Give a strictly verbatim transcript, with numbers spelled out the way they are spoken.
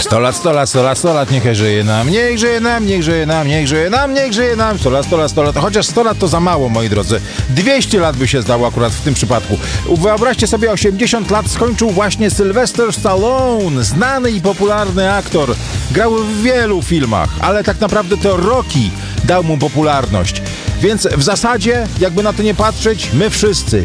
sto lat, sto lat, sto lat, sto lat, niech żyje nam, niech żyje nam, niech żyje nam, niech żyje nam, niech żyje nam, sto lat, sto lat, sto lat, chociaż sto lat to za mało, moi drodzy. dwieście lat by się zdało akurat w tym przypadku. Wyobraźcie sobie, osiemdziesiąt lat skończył właśnie Sylvester Stallone, znany i popularny aktor. Grał w wielu filmach, ale tak naprawdę to Rocky dał mu popularność. Więc w zasadzie, jakby na to nie patrzeć, my wszyscy